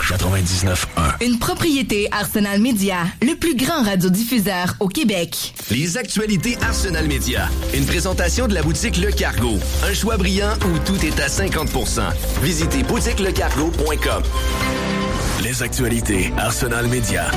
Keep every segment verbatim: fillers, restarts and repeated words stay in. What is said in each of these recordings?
quatre-vingt-dix-neuf un. Une propriété Arsenal Média, le plus grand radiodiffuseur au Québec. Les actualités Arsenal Média. Une présentation de la boutique Le Cargo. Un choix brillant où tout est à cinquante pour cent. Visitez boutique le cargo point com. Les actualités Arsenal Média.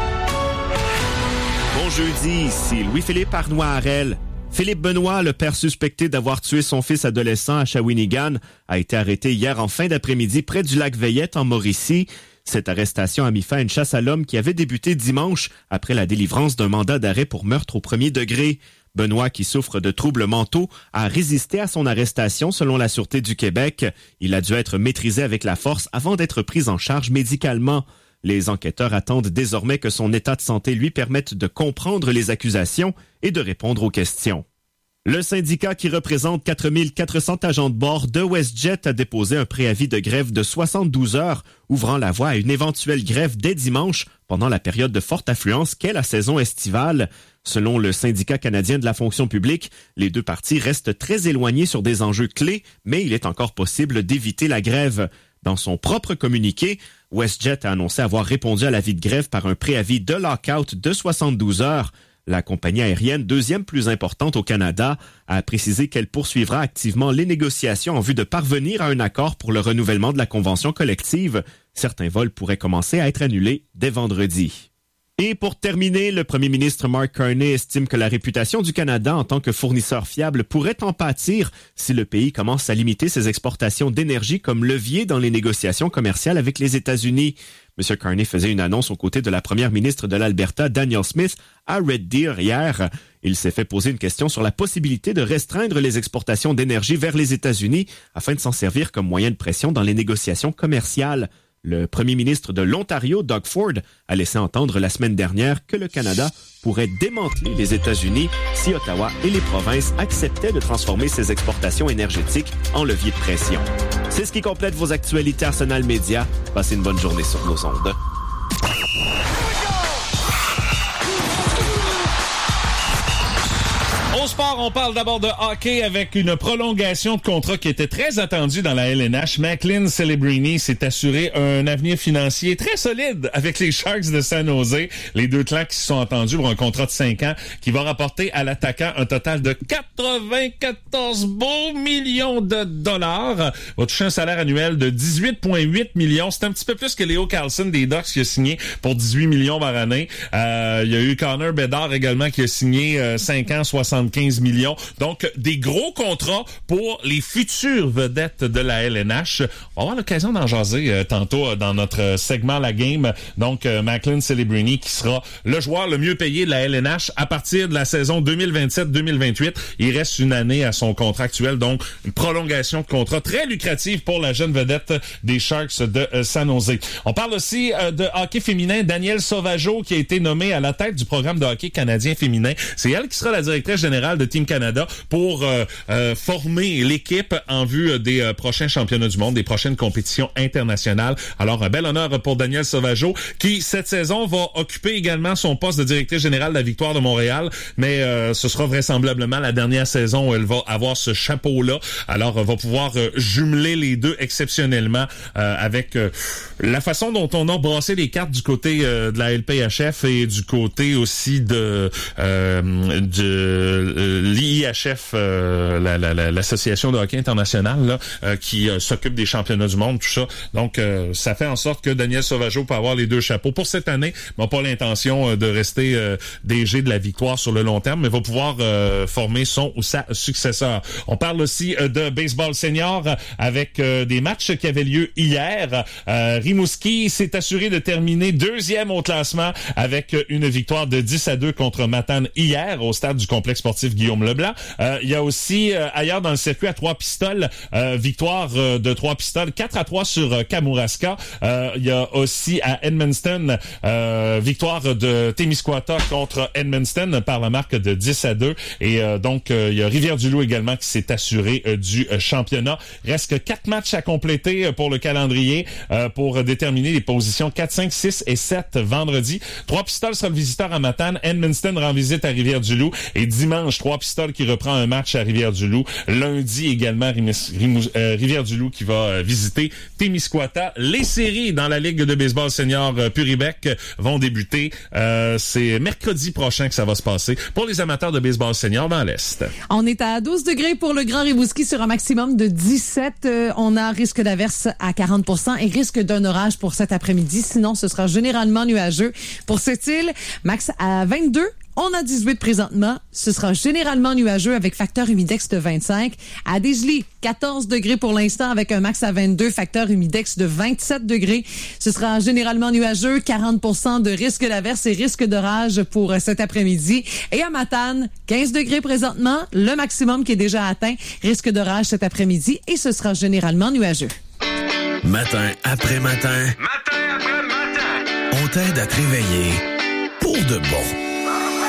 Bon jeudi, ici Louis-Philippe Arnois-Harel. Philippe Benoît, le père suspecté d'avoir tué son fils adolescent à Shawinigan, a été arrêté hier en fin d'après-midi près du lac Veillette en Mauricie. Cette arrestation a mis fin à une chasse à l'homme qui avait débuté dimanche après la délivrance d'un mandat d'arrêt pour meurtre au premier degré. Benoît, qui souffre de troubles mentaux, a résisté à son arrestation selon la Sûreté du Québec. Il a dû être maîtrisé avec la force avant d'être pris en charge médicalement. Les enquêteurs attendent désormais que son état de santé lui permette de comprendre les accusations et de répondre aux questions. Le syndicat qui représente quatre mille quatre cents agents de bord de WestJet a déposé un préavis de grève de soixante-douze heures, ouvrant la voie à une éventuelle grève dès dimanche pendant la période de forte affluence qu'est la saison estivale. Selon le syndicat canadien de la fonction publique, les deux parties restent très éloignés sur des enjeux clés, mais il est encore possible d'éviter la grève. Dans son propre communiqué, WestJet a annoncé avoir répondu à l'avis de grève par un préavis de lockout de soixante-douze heures. La compagnie aérienne, deuxième plus importante au Canada, a précisé qu'elle poursuivra activement les négociations en vue de parvenir à un accord pour le renouvellement de la convention collective. Certains vols pourraient commencer à être annulés dès vendredi. Et pour terminer, le premier ministre Mark Carney estime que la réputation du Canada en tant que fournisseur fiable pourrait en pâtir si le pays commence à limiter ses exportations d'énergie comme levier dans les négociations commerciales avec les États-Unis. M. Carney faisait une annonce aux côtés de la première ministre de l'Alberta, Danielle Smith, à Red Deer hier. Il s'est fait poser une question sur la possibilité de restreindre les exportations d'énergie vers les États-Unis afin de s'en servir comme moyen de pression dans les négociations commerciales. Le premier ministre de l'Ontario, Doug Ford, a laissé entendre la semaine dernière que le Canada pourrait démanteler les États-Unis si Ottawa et les provinces acceptaient de transformer ses exportations énergétiques en levier de pression. C'est ce qui complète vos actualités Arsenal Média. Passez une bonne journée sur nos ondes. Au sport, on parle d'abord de hockey avec une prolongation de contrat qui était très attendue dans la L N H. McLean Celebrini s'est assuré un avenir financier très solide avec les Sharks de San Jose. Les deux clans qui se sont entendus pour un contrat de cinq ans qui va rapporter à l'attaquant un total de quatre-vingt-quatorze beaux millions de dollars. Va toucher un salaire annuel de dix-huit virgule huit millions. C'est un petit peu plus que Leo Carlson des Ducks qui a signé pour dix-huit millions par année. Euh, il y a eu Connor Bedard également qui a signé euh, cinq ans, soixante-quinze millions. Donc, des gros contrats pour les futures vedettes de la L N H. On va avoir l'occasion d'en jaser euh, tantôt euh, dans notre segment La Game. Donc, euh, McLean Celebrini qui sera le joueur le mieux payé de la L N H à partir de la saison deux mille vingt-sept deux mille vingt-huit. Il reste une année à son contrat actuel, donc une prolongation de contrat très lucrative pour la jeune vedette des Sharks de euh, San Jose. On parle aussi euh, de hockey féminin. Danielle Sauvageau qui a été nommée à la tête du programme de hockey canadien féminin. C'est elle qui sera la directrice générale de Team Canada pour euh, euh, former l'équipe en vue des euh, prochains championnats du monde, des prochaines compétitions internationales. Alors, un bel honneur pour Danielle Sauvageau qui, cette saison, va occuper également son poste de directrice générale de la Victoire de Montréal, mais euh, ce sera vraisemblablement la dernière saison où elle va avoir ce chapeau-là. Alors, elle va pouvoir euh, jumeler les deux exceptionnellement euh, avec euh, la façon dont on a brassé les cartes du côté euh, de la L P H F et du côté aussi de euh, de l'I H F, euh, la, la, la, l'association de hockey international là, euh, qui euh, s'occupe des championnats du monde, tout ça. Donc, euh, ça fait en sorte que Danielle Sauvageau peut avoir les deux chapeaux. Pour cette année, n'a pas l'intention euh, de rester euh, D G de la Victoire sur le long terme, mais va pouvoir euh, former son ou sa successeur. On parle aussi euh, de baseball senior avec euh, des matchs qui avaient lieu hier. Euh, Rimouski s'est assuré de terminer deuxième au classement avec une victoire de dix à deux contre Matane hier au stade du complexe sportif Guillaume Leblanc. Euh, il y a aussi euh, ailleurs dans le circuit à Trois-Pistoles, euh, victoire euh, de Trois-Pistoles, quatre à trois sur euh, Kamouraska. Euh, il y a aussi à Edmundston, euh, victoire de Témiscouata contre Edmundston par la marque de dix à deux. Et euh, donc, euh, il y a Rivière-du-Loup également qui s'est assuré euh, du euh, championnat. Reste que quatre matchs à compléter euh, pour le calendrier euh, pour déterminer les positions quatre, cinq, six et sept vendredi. Trois-Pistoles sera le visiteur à Matane. Edmundston rend visite à Rivière-du-Loup. Et dimanche, Trois-Pistoles Bristol qui reprend un match à Rivière-du-Loup. Lundi également, Rimis, Rimous, euh, Rivière-du-Loup qui va euh, visiter Témiscouata. Les séries dans la Ligue de baseball senior euh, Puribec vont débuter. Euh, c'est mercredi prochain que ça va se passer pour les amateurs de baseball senior dans l'Est. On est à douze degrés pour le Grand Rimouski sur un maximum de dix-sept. Euh, on a risque d'averse à quarante pour cent et risque d'un orage pour cet après-midi. Sinon, ce sera généralement nuageux. Pour cette île, max à vingt-deux. On a dix-huit présentement. Ce sera généralement nuageux avec facteur humidex de vingt-cinq. À Dégelée, quatorze degrés pour l'instant avec un max à vingt-deux, facteur humidex de vingt-sept degrés. Ce sera généralement nuageux, quarante pour cent de risque d'averse et risque d'orage pour cet après-midi. Et à Matane, quinze degrés présentement, le maximum qui est déjà atteint, risque d'orage cet après-midi et ce sera généralement nuageux. Matin après matin. Matin après matin. On t'aide à te réveiller pour de bon.